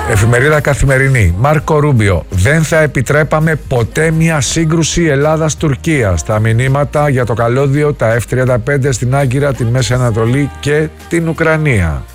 Εφημερίδα Καθημερινή. Μάρκο Ρούμπιο. Δεν θα επιτρέπαμε ποτέ μια σύγκρουση Ελλάδας-Τουρκίας. Τα μηνύματα για το καλώδιο, τα F-35 στην Άγκυρα, τη Μέση Ανατολή και την Ουκρανία.